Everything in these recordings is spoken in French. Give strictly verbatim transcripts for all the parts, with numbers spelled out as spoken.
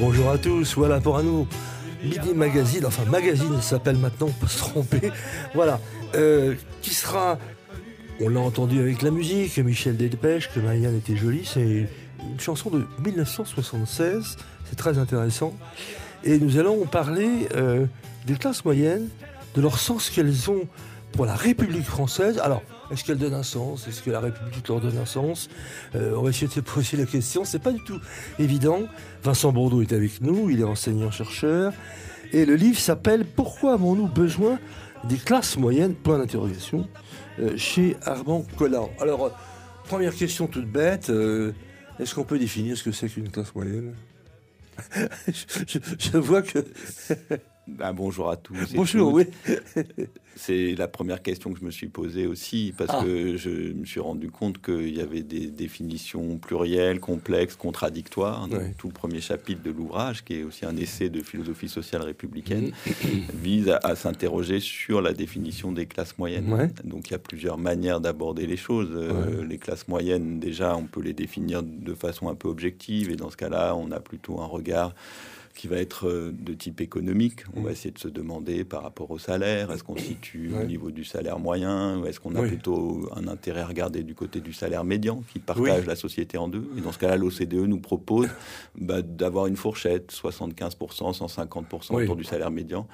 Bonjour à tous, voilà pour un nouveau Midi Magazine, enfin magazine s'appelle maintenant, on peut se tromper, voilà, euh, qui sera, on l'a entendu avec la musique, Michel Delpech, que Marianne était jolie, c'est une chanson de dix-neuf cent soixante-seize, c'est très intéressant, et nous allons parler euh, des classes moyennes, de leur sens qu'elles ont pour la République française. Alors, est-ce qu'elles donnent un sens? Est-ce que la République leur donne un sens? euh, On va essayer de se poser la question. C'est pas du tout évident. Vincent Bourdeau est avec nous. Il est enseignant-chercheur. Et le livre s'appelle « Pourquoi avons-nous besoin des classes moyennes ?» Point d'interrogation. Euh, chez Armand Colin. Alors, euh, première question toute bête. Euh, est-ce qu'on peut définir ce que c'est qu'une classe moyenne? je, je, je vois que... Ben, bonjour à tous. Bonjour, oui. C'est la première question que je me suis posée aussi, parce ah. que je me suis rendu compte qu'il y avait des définitions plurielles, complexes, contradictoires. Donc, ouais. Tout le premier chapitre de l'ouvrage, qui est aussi un essai de philosophie sociale républicaine, vise à, à s'interroger sur la définition des classes moyennes. Ouais. Donc il y a plusieurs manières d'aborder les choses. Ouais. Euh, les classes moyennes, déjà, on peut les définir de façon un peu objective, et dans ce cas-là, on a plutôt un regard qui va être de type économique. On mmh. va essayer de se demander par rapport au salaire, est-ce qu'on se situe ouais. au niveau du salaire moyen, ou est-ce qu'on a oui. plutôt un intérêt à regarder du côté du salaire médian, qui partage oui. la société en deux. Et dans ce cas-là, l'O C D E nous propose bah, d'avoir une fourchette, soixante-quinze pour cent, cent cinquante pour cent oui. autour du salaire médian.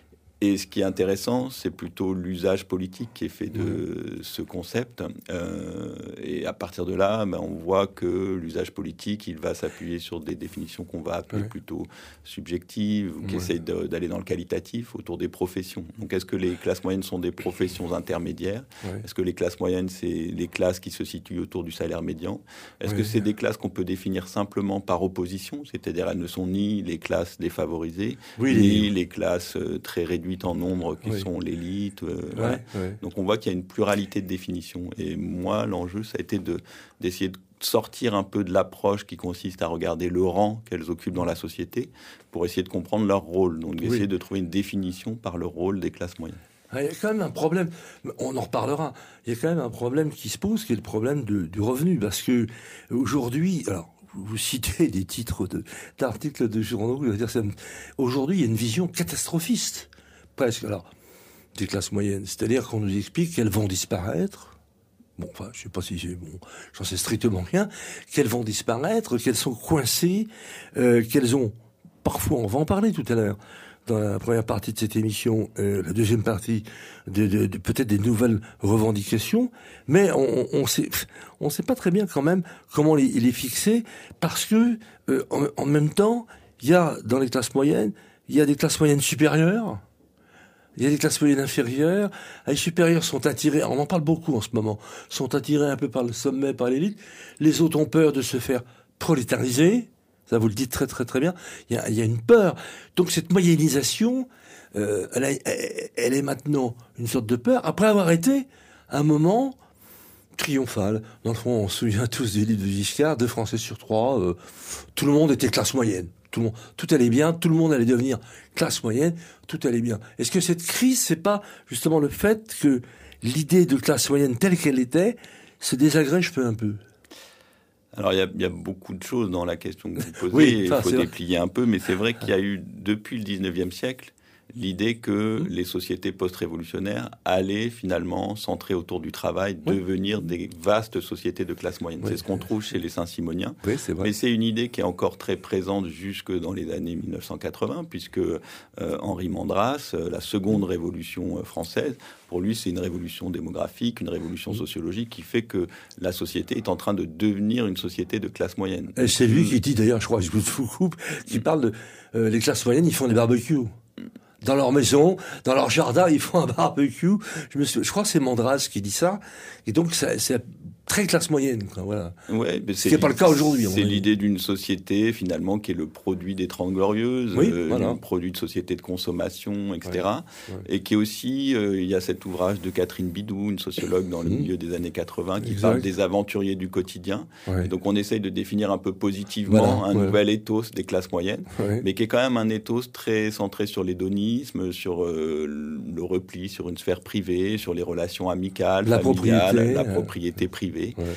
Et ce qui est intéressant, c'est plutôt l'usage politique qui est fait de mmh. ce concept. Euh, et à partir de là, ben, on voit que l'usage politique, il va s'appuyer sur des définitions qu'on va appeler ouais. plutôt subjectives, ou qui ouais. essayent de, d'aller dans le qualitatif autour des professions. Donc, est-ce que les classes moyennes sont des professions intermédiaires? ouais. Est-ce que les classes moyennes, c'est les classes qui se situent autour du salaire médian? Est-ce ouais. que c'est des classes qu'on peut définir simplement par opposition? C'est-à-dire, elles ne sont ni les classes défavorisées, oui, ni les, les classes euh, très réduites en nombre qui oui. sont l'élite. Euh, ouais, voilà. ouais. Donc on voit qu'il y a une pluralité de définitions. Et moi, l'enjeu, ça a été de, d'essayer de sortir un peu de l'approche qui consiste à regarder le rang qu'elles occupent dans la société pour essayer de comprendre leur rôle. Donc d'essayer oui. de trouver une définition par le rôle des classes moyennes. Il y a quand même un problème, on en reparlera, il y a quand même un problème qui se pose, qui est le problème de, du revenu. Parce que aujourd'hui, alors, vous citez des titres de, d'articles de journaux, je veux dire, c'est, aujourd'hui, il y a une vision catastrophiste. Presque, alors, des classes moyennes. C'est-à-dire qu'on nous explique qu'elles vont disparaître. Bon, enfin, je sais pas si j'ai, bon, j'en sais strictement rien. Qu'elles vont disparaître, qu'elles sont coincées, euh, qu'elles ont, parfois, on va en parler tout à l'heure, dans la première partie de cette émission, euh, la deuxième partie, de, de, de, peut-être des nouvelles revendications, mais on, on sait, on sait pas très bien quand même comment les, les fixer, parce que, euh, en, en même temps, il y a, dans les classes moyennes, il y a des classes moyennes supérieures, il y a des classes moyennes inférieures. Les supérieures sont attirées, on en parle beaucoup en ce moment, sont attirées un peu par le sommet, par l'élite. Les autres ont peur de se faire prolétariser. Ça, vous le dites très très très bien. Il y a, il y a une peur. Donc cette moyennisation, euh, elle, a, elle est maintenant une sorte de peur, après avoir été un moment triomphal. Dans le fond, on se souvient tous des livres de Giscard, deux Français sur trois, euh, tout le monde était classe moyenne. Tout le monde, tout allait bien, tout le monde allait devenir classe moyenne, tout allait bien. Est-ce que cette crise, c'est pas justement le fait que l'idée de classe moyenne telle qu'elle était se désagrège peu un peu? Alors, il y a, il y a beaucoup de choses dans la question que vous posez, oui, il faut déplier un peu, mais c'est vrai qu'il y a eu, depuis le dix-neuvième siècle, l'idée que mmh. les sociétés post-révolutionnaires allaient finalement centrer autour du travail, oui. devenir des vastes sociétés de classe moyenne. Oui. C'est ce qu'on trouve chez les Saint-Simoniens. Oui, c'est vrai. Mais c'est une idée qui est encore très présente jusque dans les années mille neuf cent quatre-vingts, puisque euh, Henri Mandras, euh, la seconde révolution euh, française, pour lui, c'est une révolution démographique, une révolution sociologique qui fait que la société est en train de devenir une société de classe moyenne. Et c'est lui qui dit, d'ailleurs, je crois, je vous coupe, qui parle de euh, les classes moyennes, ils font des barbecues. Dans leur maison, dans leur jardin, ils font un barbecue. Je me suis, je crois que c'est Mandras qui dit ça. Et donc, ça, c'est très classe moyenne, quoi, voilà. Ouais, mais c'est ce qui n'est pas le cas aujourd'hui. C'est l'idée d'une société, finalement, qui est le produit des Trente Glorieuses, oui, euh, voilà. un produit de société de consommation, et cetera. Ouais, ouais. Et qui est aussi, euh, il y a cet ouvrage de Catherine Bidou, une sociologue dans le mmh. milieu des années quatre-vingts, qui exact. Parle des aventuriers du quotidien. Ouais. Donc, on essaye de définir un peu positivement voilà, un voilà. nouvel ethos des classes moyennes, ouais. mais qui est quand même un ethos très centré sur l'hédonisme, sur euh, le repli, sur une sphère privée, sur les relations amicales, la familiales, propriété, la euh... propriété privée. Ouais.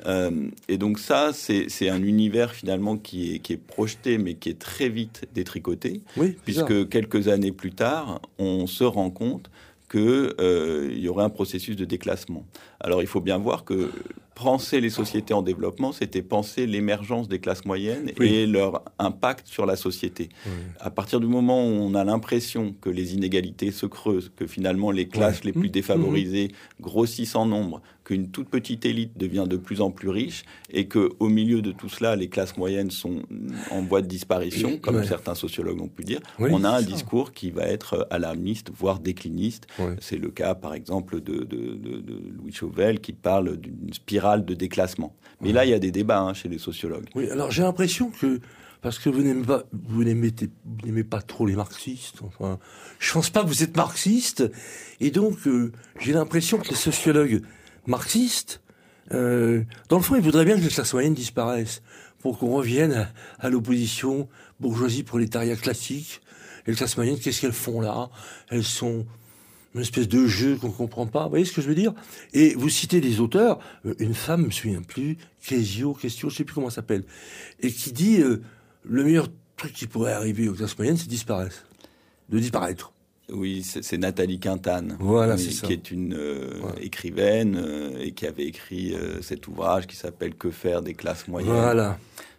Euh, et donc ça, c'est, c'est un univers finalement qui est, qui est projeté, mais qui est très vite détricoté, oui, puisque quelques années plus tard, on se rend compte qu'il euh, y aurait un processus de déclassement. Alors il faut bien voir que penser les sociétés en développement, c'était penser l'émergence des classes moyennes oui. et leur impact sur la société. Oui. À partir du moment où on a l'impression que les inégalités se creusent, que finalement les classes oui. les plus défavorisées mmh. grossissent en nombre, qu'une toute petite élite devient de plus en plus riche et qu'au milieu de tout cela, les classes moyennes sont en voie de disparition, comme oui. certains sociologues ont pu dire, oui, on a un ça. discours qui va être alarmiste, voire décliniste. Oui. C'est le cas, par exemple, de, de, de, de Louis Chauvel qui parle d'une spirale de déclassement. Mais oui. là, il y a des débats hein, chez les sociologues. Oui, alors j'ai l'impression que, parce que vous n'aimez pas, vous n'aimez, vous n'aimez pas trop les marxistes, enfin, je pense pas que vous êtes marxiste, et donc euh, j'ai l'impression que les sociologues marxistes, euh, dans le fond, ils voudraient bien que les classes moyennes disparaissent, pour qu'on revienne à, à l'opposition bourgeoisie-prolétariat classique. Les classes moyennes, qu'est-ce qu'elles font là ? Elles sont une espèce de jeu qu'on comprend pas. Vous voyez ce que je veux dire ? Et vous citez des auteurs, une femme, je me souviens plus, Quesio, Question, je sais plus comment elle s'appelle, et qui dit euh, le meilleur truc qui pourrait arriver aux classes moyennes, c'est de disparaître, de disparaître. Oui, c'est, c'est Nathalie Quintane, voilà, oui, c'est ça. qui est une euh, voilà. écrivaine euh, et qui avait écrit euh, cet ouvrage qui s'appelle « Que faire des classes moyennes ?» Voilà.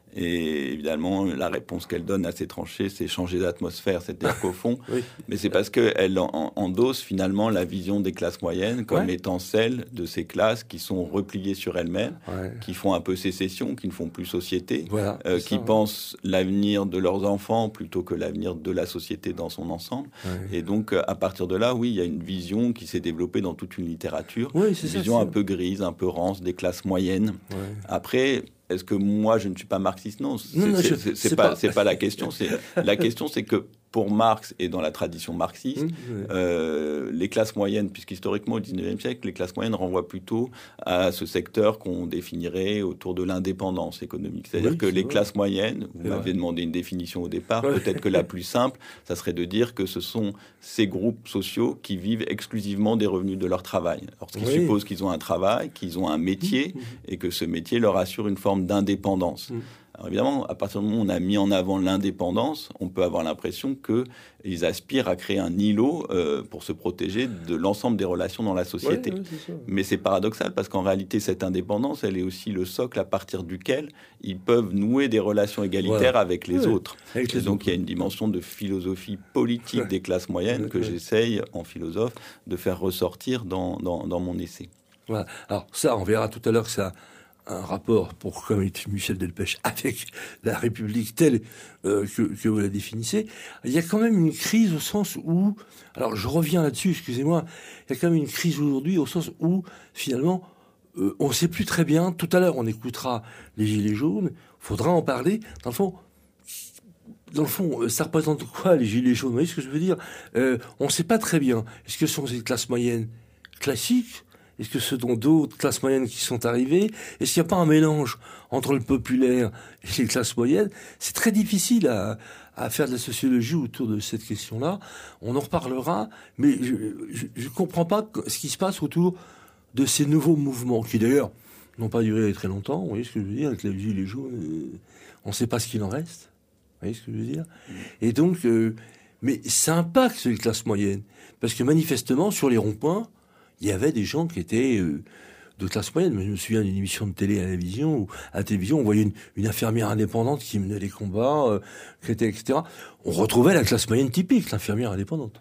Et évidemment, la réponse qu'elle donne assez tranchée, c'est changer d'atmosphère. C'est-à-dire qu'au fond, oui. mais c'est parce qu'elle en, endosse finalement la vision des classes moyennes comme ouais. étant celle de ces classes qui sont repliées sur elles-mêmes, ouais. qui font un peu sécession, qui ne font plus société, voilà, euh, ça, qui ouais. pensent l'avenir de leurs enfants plutôt que l'avenir de la société dans son ensemble. Ouais. Et donc, à partir de là, oui, il y a une vision qui s'est développée dans toute une littérature, oui, une ça, vision c'est... un peu grise, un peu rance des classes moyennes. Ouais. Après... Est-ce que moi, je ne suis pas marxiste ? Non, c'est, non, non c'est, je, c'est, c'est, c'est pas, pas... c'est pas la question. C'est, la question, c'est que pour Marx et dans la tradition marxiste, mmh, oui. euh, les classes moyennes, puisqu'historiquement, au dix-neuvième siècle, les classes moyennes renvoient plutôt à ce secteur qu'on définirait autour de l'indépendance économique. C'est-à-dire oui, que c'est les vrai. classes moyennes, vous c'est m'avez vrai. demandé une définition au départ, ouais. peut-être que la plus simple, ça serait de dire que ce sont ces groupes sociaux qui vivent exclusivement des revenus de leur travail. Alors, ce qui oui. suppose qu'ils ont un travail, qu'ils ont un métier, mmh. et que ce métier leur assure une forme d'indépendance. Mmh. Alors évidemment, à partir du moment où on a mis en avant l'indépendance, on peut avoir l'impression qu'ils aspirent à créer un îlot euh, pour se protéger de l'ensemble des relations dans la société. Ouais, ouais, c'est ça. Mais c'est paradoxal parce qu'en réalité, cette indépendance, elle est aussi le socle à partir duquel ils peuvent nouer des relations égalitaires voilà. avec les ouais, autres. Avec les Et donc autres. Il y a une dimension de philosophie politique ouais. des classes moyennes ouais, que ouais. j'essaye, en philosophe, de faire ressortir dans, dans, dans mon essai. Voilà. Alors ça, on verra tout à l'heure que ça... un rapport, pour comme dit Michel Delpech, avec la République telle euh, que, que vous la définissez, il y a quand même une crise au sens où, alors je reviens là-dessus, excusez-moi, il y a quand même une crise aujourd'hui au sens où, finalement, euh, on ne sait plus très bien, tout à l'heure on écoutera les Gilets jaunes, il faudra en parler, dans le fond, dans le fond, ça représente quoi les Gilets jaunes ? Vous voyez ce que je veux dire ? euh, On ne sait pas très bien, est-ce que ce sont des classes moyennes classiques ? Est-ce que ce sont d'autres classes moyennes qui sont arrivées ? Est-ce qu'il n'y a pas un mélange entre le populaire et les classes moyennes ? C'est très difficile à, à faire de la sociologie autour de cette question-là. On en reparlera, mais je ne comprends pas ce qui se passe autour de ces nouveaux mouvements, qui d'ailleurs n'ont pas duré très longtemps. Vous voyez ce que je veux dire ? Avec les Gilets jaunes, euh, on ne sait pas ce qu'il en reste. Vous voyez ce que je veux dire ? Et donc, euh, mais ça impacte sur les classes moyennes. Parce que manifestement, sur les ronds-points, il y avait des gens qui étaient euh, de classe moyenne. Je me souviens d'une émission de télé à la télévision où à la télévision, on voyait une, une infirmière indépendante qui menait les combats, euh, qui était, et cetera. On retrouvait la classe moyenne typique, l'infirmière indépendante.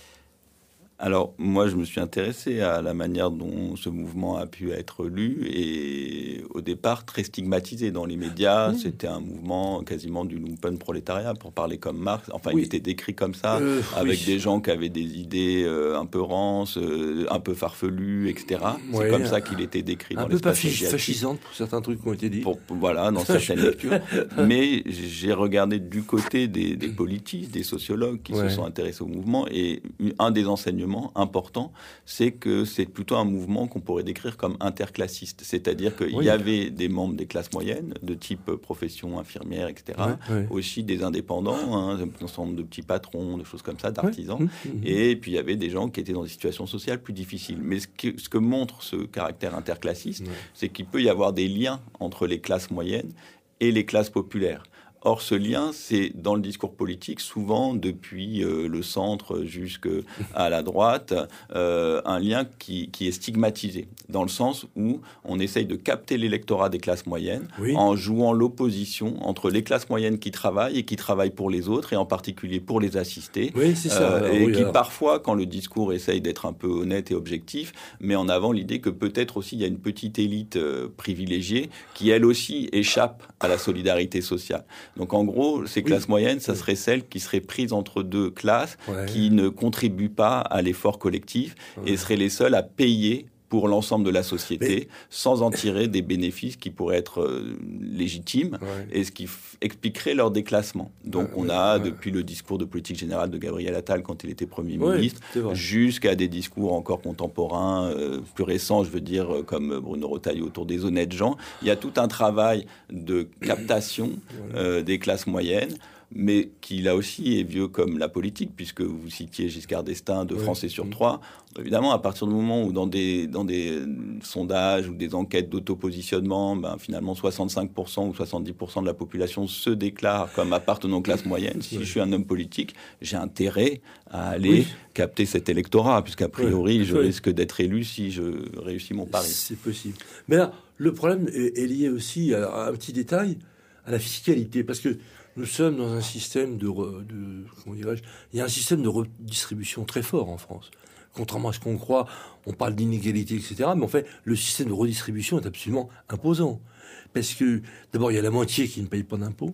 Alors, moi, je me suis intéressé à la manière dont ce mouvement a pu être lu et, au départ, très stigmatisé dans les médias. Mmh. C'était un mouvement quasiment du lumpenprolétariat, pour parler comme Marx. Enfin, oui. il était décrit comme ça, euh, avec oui. des gens qui avaient des idées euh, un peu rances, euh, un peu farfelues, et cetera. Ouais, C'est comme ça qu'il était décrit dans l'espace médiatique. Un peu fascisante pour certains trucs qui ont été dits. Pour, voilà, dans certaines lectures. Mais j'ai regardé du côté des, des politistes, des sociologues qui ouais. se sont intéressés au mouvement, et un des enseignements justement important, c'est que c'est plutôt un mouvement qu'on pourrait décrire comme interclassiste. C'est-à-dire qu'il oui. y avait des membres des classes moyennes, de type profession infirmière, et cetera. Oui, oui. Aussi des indépendants, hein, un ensemble de petits patrons, de choses comme ça, d'artisans. Oui. Et puis il y avait des gens qui étaient dans des situations sociales plus difficiles. Mais ce que, ce que montre ce caractère interclassiste, oui. c'est qu'il peut y avoir des liens entre les classes moyennes et les classes populaires. Or, ce lien, c'est dans le discours politique, souvent depuis euh, le centre jusqu'à la droite, euh, un lien qui, qui est stigmatisé, dans le sens où on essaye de capter l'électorat des classes moyennes oui. en jouant l'opposition entre les classes moyennes qui travaillent et qui travaillent pour les autres, et en particulier pour les assister, oui, c'est ça. Euh, et oui, qui alors. parfois, quand le discours essaye d'être un peu honnête et objectif, met en avant l'idée que peut-être aussi il y a une petite élite euh, privilégiée qui, elle aussi, échappe à la solidarité sociale. Donc, en gros, ces classes oui. moyennes, ça serait celles qui seraient prises entre deux classes, ouais. qui ne contribuent pas à l'effort collectif ouais. et seraient les seules à payer pour l'ensemble de la société, mais... sans en tirer des bénéfices qui pourraient être euh, légitimes, ouais. et ce qui f- expliquerait leur déclassement. Donc ouais, on ouais, a, ouais. depuis le discours de politique générale de Gabriel Attal quand il était Premier ouais, ministre, jusqu'à des discours encore contemporains, euh, plus récents, je veux dire, euh, comme Bruno Retailleau autour des honnêtes gens. Il y a tout un travail de captation euh, des classes moyennes, mais qui, là aussi, est vieux comme la politique, puisque vous citiez Giscard d'Estaing, deux oui. Français sur trois. Évidemment, à partir du moment où, dans des, dans des sondages ou des enquêtes d'autopositionnement, ben, finalement, soixante-cinq pour cent ou soixante-dix pour cent de la population se déclare comme appartenant aux classes moyennes, si oui. je suis un homme politique, j'ai intérêt à aller oui. capter cet électorat, puisqu'a priori, oui. je oui. risque d'être élu si je réussis mon pari. C'est possible. Mais là, le problème est, est lié aussi à, à un petit détail, à la fiscalité, parce que nous sommes dans un système de, re, de comment dirais-je, il y a un système de redistribution très fort en France. Contrairement à ce qu'on croit, on parle d'inégalité, et cetera. Mais en fait, le système de redistribution est absolument imposant. Parce que, d'abord, il y a la moitié qui ne paye pas d'impôts,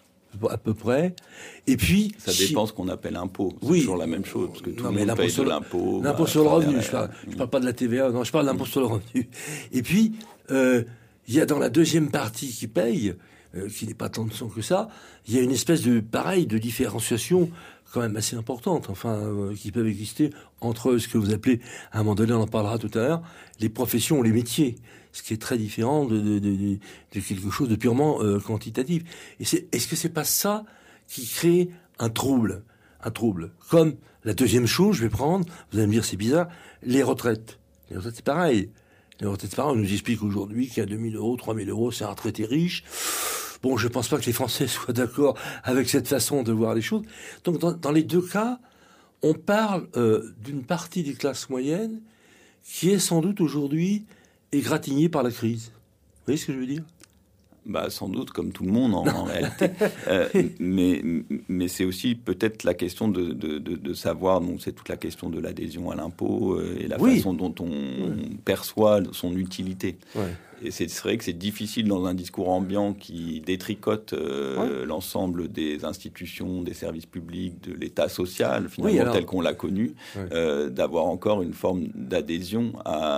à peu près. Et puis... Ça dépend ce qu'on appelle impôt. C'est oui. toujours la même chose, parce que tout non, le monde paye sur de le, l'impôt. L'impôt bah, sur le revenu, je parle, je parle pas de la T V A, non, je parle de l'impôt mmh. sur le revenu. Et puis, euh, il y a dans la deuxième partie qui paye... Euh, qui n'est pas tant de sang que ça, il y a une espèce de, pareil, de différenciation quand même assez importante, enfin, euh, qui peuvent exister entre ce que vous appelez, à un moment donné, on en parlera tout à l'heure, les professions ou les métiers, ce qui est très différent de, de, de, de, de quelque chose de purement euh, quantitatif. Et c'est, est-ce que c'est pas ça qui crée un trouble, un trouble, comme la deuxième chose, je vais prendre, vous allez me dire c'est bizarre, les retraites. Les retraites, c'est pareil. Les retraites, c'est pareil, on nous explique aujourd'hui qu'il y a deux mille euros, trois mille euros, c'est un retraité riche. Bon, je pense pas que les Français soient d'accord avec cette façon de voir les choses. Donc, dans, dans les deux cas, on parle euh, d'une partie des classes moyennes qui est sans doute aujourd'hui égratignée par la crise. Vous voyez ce que je veux dire ? Bah, sans doute, comme tout le monde en, en réalité. Euh, mais, mais c'est aussi peut-être la question de, de, de, de savoir, donc c'est toute la question de l'adhésion à l'impôt euh, et la oui. façon dont on, oui. on perçoit son utilité. Ouais. Et c'est, c'est vrai que c'est difficile dans un discours ambiant qui détricote euh, ouais. l'ensemble des institutions, des services publics, de l'État social, finalement, oui, alors... tel qu'on l'a connu, ouais. euh, d'avoir encore une forme d'adhésion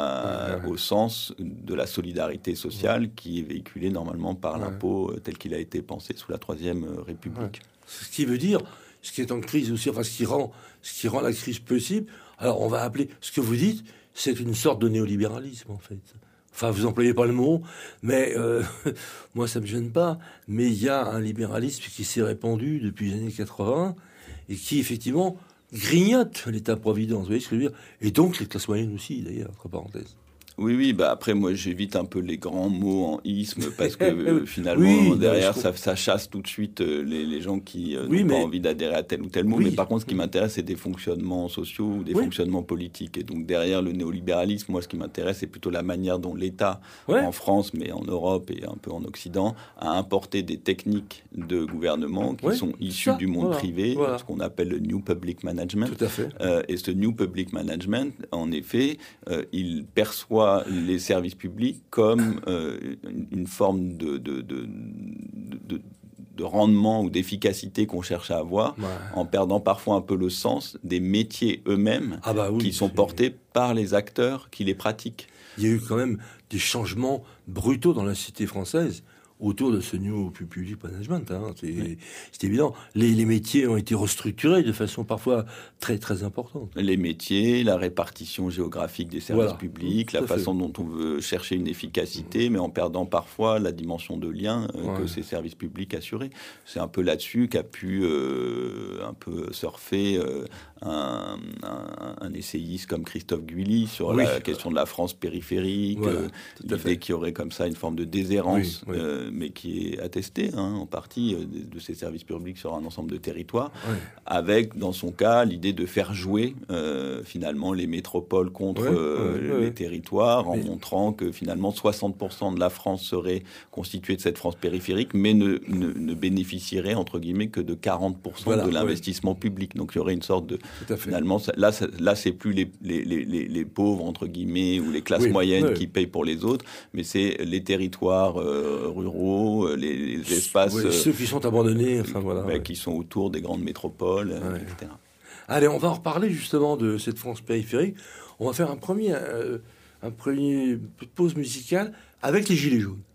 à, ouais, ouais. au sens de la solidarité sociale ouais. qui est véhiculée normalement par ouais. l'impôt euh, tel qu'il a été pensé sous la Troisième République. Ouais. Ce qui veut dire, ce qui est en crise aussi, enfin ce qui rend, ce qui rend la crise possible, alors on va appeler, ce que vous dites, c'est une sorte de néolibéralisme en fait. Enfin, vous employez pas le mot, mais euh, moi, ça me gêne pas. Mais il y a un libéralisme qui s'est répandu depuis les années quatre-vingts et qui, effectivement, grignote l'État-providence. Vous voyez ce que je veux dire ? Et donc, les classes moyennes aussi, d'ailleurs, entre parenthèses. Oui, oui, bah après, moi, j'évite un peu les grands mots en isme parce que euh, finalement, oui, derrière, ça, ça chasse tout de suite euh, les, les gens qui euh, oui, n'ont mais... pas envie d'adhérer à tel ou tel mot. Oui. Mais par contre, ce qui m'intéresse, c'est des fonctionnements sociaux ou des oui. fonctionnements politiques. Et donc, derrière le néolibéralisme, moi, ce qui m'intéresse, c'est plutôt la manière dont l'État, ouais. en France, mais en Europe et un peu en Occident, a importé des techniques de gouvernement qui ouais. sont issues ça. du monde voilà. privé, voilà. ce qu'on appelle le New Public Management. Tout à fait. Euh, et ce New Public Management, en effet, euh, il perçoit les services publics comme euh, une, une forme de, de, de, de, de rendement ou d'efficacité qu'on cherche à avoir, ouais. en perdant parfois un peu le sens des métiers eux-mêmes ah bah oui, qui sont c'est... portés par les acteurs qui les pratiquent. Il y a eu quand même des changements brutaux dans la société française autour de ce New Public Management. Hein. C'est, oui. c'est évident. Les, les métiers ont été restructurés de façon parfois très très importante. Les métiers, la répartition géographique des services voilà. publics, la façon fait. dont on veut chercher une efficacité, mmh. mais en perdant parfois la dimension de lien euh, ouais. que ces services publics assuraient. C'est un peu là-dessus qu'a pu euh, un peu surfer euh, un, un, un essayiste comme Christophe Guilly sur oui. la question de la France périphérique, voilà, euh, l'idée qu'il y aurait comme ça une forme de déshérence, oui, oui. Euh, mais qui est attestée hein, en partie euh, de, de ces services publics sur un ensemble de territoires, oui. avec dans son cas l'idée de faire jouer euh, finalement les métropoles contre oui, euh, oui, les oui. territoires, en oui. montrant que finalement soixante pour cent de la France serait constituée de cette France périphérique, mais ne, ne, ne bénéficierait entre guillemets que de quarante pour cent voilà, de l'investissement oui. public. Donc il y aurait une sorte de finalement ça, là, ça, là c'est plus les, les, les, les pauvres entre guillemets ou les classes oui, moyennes oui. qui payent pour les autres, mais c'est les territoires euh, ruraux, les, les espaces oui, ceux qui sont abandonnés, enfin voilà, bah, ouais. qui sont autour des grandes métropoles, ouais. euh, et cetera. Allez, on va en reparler justement de cette France périphérique. On va faire un premier, euh, un premier pause musicale avec les Gilets jaunes.